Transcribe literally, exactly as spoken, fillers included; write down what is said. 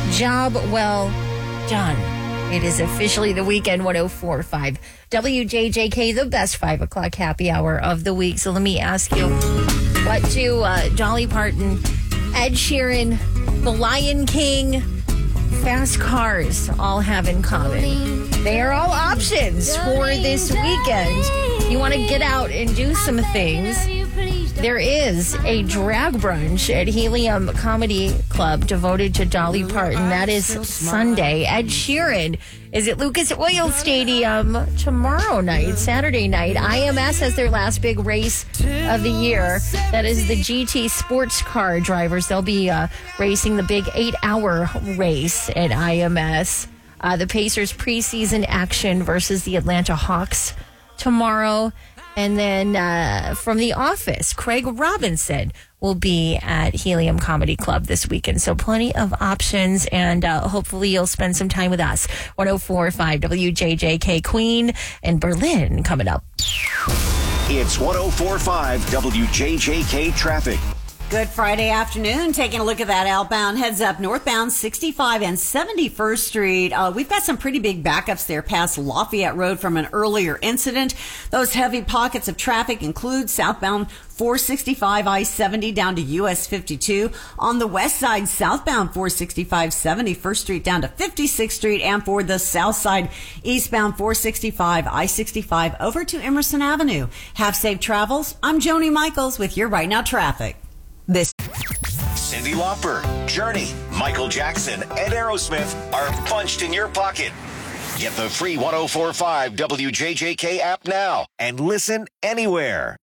Job well done. It is officially the weekend. One oh four point five W J J K, the best five o'clock happy hour of the week. So let me ask you, what do uh, Dolly Parton, Ed Sheeran, The Lion King, fast cars all have in common? They are all options for this weekend. You want to get out and do some things. There is a drag brunch at Helium Comedy Club devoted to Dolly Parton. That is Sunday. Ed Sheeran is at Lucas Oil Stadium tomorrow night, Saturday night. I M S has their last big race of the year. That is the G T sports car drivers. They'll be uh, racing the big eight-hour race at I M S. Uh, the Pacers preseason action versus the Atlanta Hawks tomorrow. And then uh, from The Office, Craig Robinson will be at Helium Comedy Club this weekend. So plenty of options, and uh, hopefully you'll spend some time with us. one oh four point five W J J K, Queen and Berlin coming up. It's one oh four point five W J J K traffic. Good Friday afternoon. Taking a look at that outbound heads up northbound sixty-five and seventy-first Street. Uh, we've got some pretty big backups there past Lafayette Road from an earlier incident. Those heavy pockets of traffic include southbound four sixty-five I seventy down to U S fifty-two. On the west side, southbound four sixty-five seventy-first Street down to fifty-sixth Street. And for the south side, eastbound four sixty-five I sixty-five over to Emerson Avenue. Have safe travels. I'm Joni Michaels with your Right Now Traffic. This Cyndi Lauper, Journey, Michael Jackson, and Aerosmith are punched in your pocket. Get the free one oh four point five W J J K app now and listen anywhere.